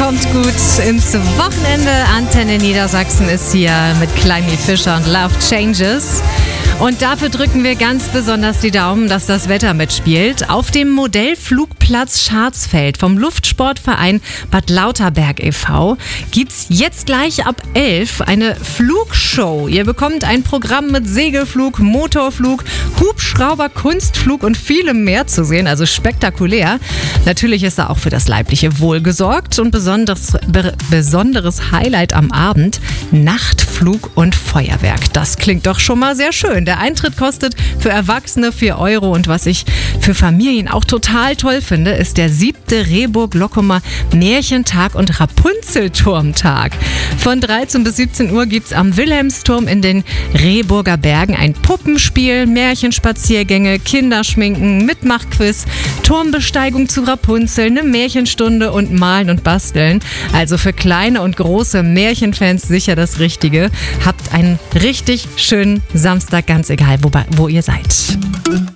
kommt gut ins Wochenende. Antenne Niedersachsen ist hier mit Climie Fischer und Love Changes. Und dafür drücken wir ganz besonders die Daumen, dass das Wetter mitspielt. Auf dem Modellflugplatz Scharzfeld vom Luftsportverein Bad Lauterberg e.V. gibt's jetzt gleich ab 11 eine Flugshow. Ihr bekommt ein Programm mit Segelflug, Motorflug, Hubschrauber, Kunstflug und vielem mehr zu sehen. Also spektakulär. Natürlich ist da auch für das leibliche Wohl gesorgt. Und besonderes Highlight am Abend: Nachtflug und Feuerwerk. Das klingt doch schon mal sehr schön. Der Eintritt kostet für Erwachsene 4 Euro. Und was ich für Familien auch total toll finde, ist der 7. Rehburg-Lockumer Märchentag und Rapunzelturmtag. Von 13 bis 17 Uhr gibt es am Wilhelmsturm in den Rehburger Bergen ein Puppenspiel, Märchenspaziergänge, Kinderschminken, Mitmachquiz, Turmbesteigung zu Rapunzel, eine Märchenstunde und Malen und Basteln. Also für kleine und große Märchenfans sicher das Richtige. Habt einen richtig schönen Samstag, ganz egal, wo ihr seid.